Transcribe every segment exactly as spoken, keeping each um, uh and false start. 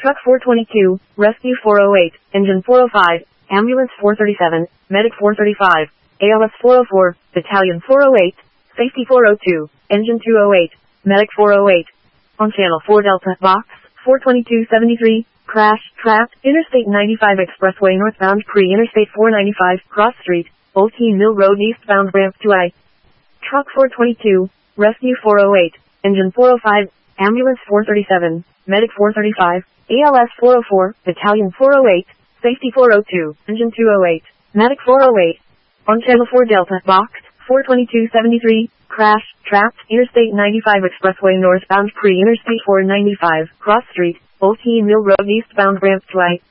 Truck four twenty-two, Rescue four oh eight, Engine four oh five, Ambulance four thirty-seven, Medic four thirty-five, A L S four oh four, Battalion four oh eight, Safety four oh two, Engine two oh eight, Medic four oh eight. On Channel four Delta, Box four twenty-two seventy-three, crash, trapped, Interstate ninety-five Expressway northbound pre-Interstate four ninety-five, Cross Street, Old Keene Mill Road eastbound ramp to I. Truck four twenty-two, Rescue four oh eight, Engine four oh five, Ambulance four thirty-seven, Medic four thirty-five, A L S four oh four, Battalion four oh eight, Safety four oh two, Engine two oh eight, Medic four oh eight. On Channel four Delta, Box four twenty-two seventy-three, crash, trapped, Interstate ninety-five Expressway northbound pre-Interstate four ninety-five, Cross Street, Old Keene Mill Road eastbound ramp to I.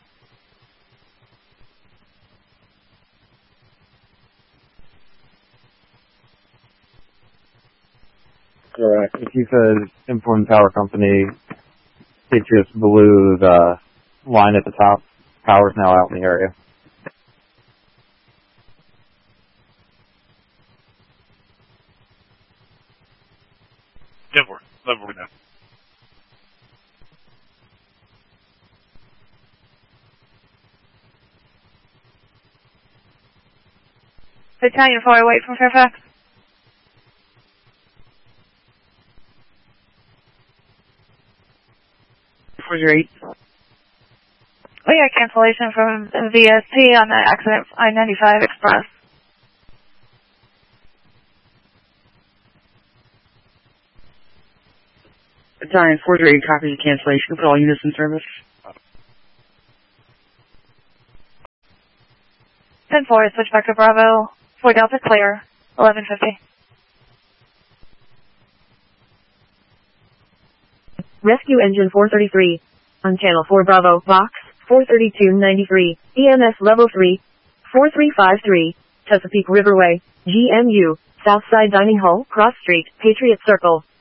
Correct. If you could inform the power company, Patriots Blue, the line at the top, power's now out in the area. Denver, level now. Battalion four oh eight from Fairfax. four oh eight. We got cancellation from V S P on the accident I ninety-five Express. Battalion four oh eight copies of cancellation for all units in service. ten four, switch back to Bravo. four Delta clear. eleven fifty. Rescue Engine four thirty-three. On Channel four Bravo, Box four thirty-two ninety-three, E M S Level three, four three five three, Chesapeake Riverway, G M U, Southside Dining Hall, Cross Street, Patriot Circle.